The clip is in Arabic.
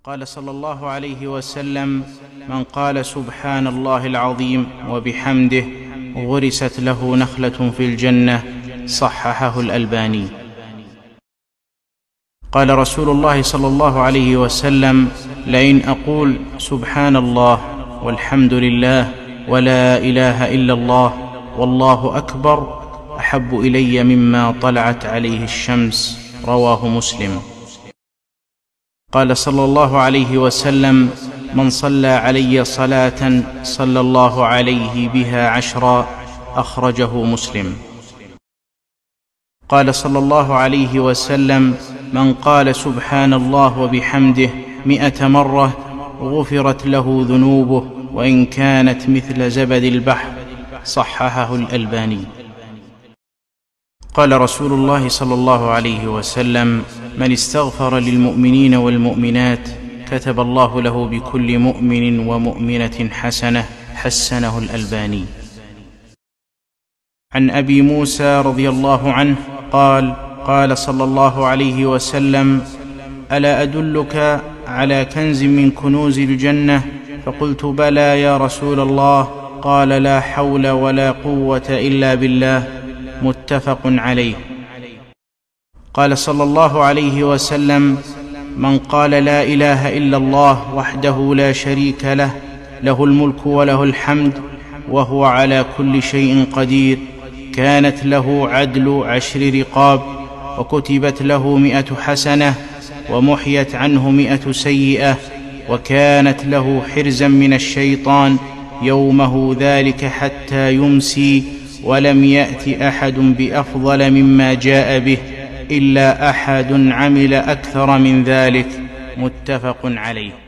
قال صلى الله عليه وسلم: من قال سبحان الله العظيم وبحمده غرست له نخلة في الجنة. صححه الألباني. قال رسول الله صلى الله عليه وسلم: لئن أقول سبحان الله والحمد لله ولا إله إلا الله والله أكبر أحب إلي مما طلعت عليه الشمس. رواه مسلم. قال صلى الله عليه وسلم: من صلى علي صلاة صلى الله عليه بها 10. أخرجه مسلم. قال صلى الله عليه وسلم: من قال سبحان الله وبحمده 100 مرة غفرت له ذنوبه وإن كانت مثل زبد البحر. صححه الألباني. قال رسول الله صلى الله عليه وسلم: من استغفر للمؤمنين والمؤمنات كتب الله له بكل مؤمن ومؤمنة حسنة. حسنه الألباني. عن أبي موسى رضي الله عنه قال: قال صلى الله عليه وسلم: ألا أدلك على كنز من كنوز الجنة؟ فقلت: بلى يا رسول الله. قال: لا حول ولا قوة إلا بالله. متفق عليه. قال صلى الله عليه وسلم: من قال لا إله إلا الله وحده لا شريك له له الملك وله الحمد وهو على كل شيء قدير كانت له عدل 10 رقاب وكتبت له 100 حسنة ومحيت عنه 100 سيئة وكانت له حرزا من الشيطان يومه ذلك حتى يمسي ولم يأت أحد بأفضل مما جاء به إلا أحد عمل أكثر من ذلك. متفق عليه.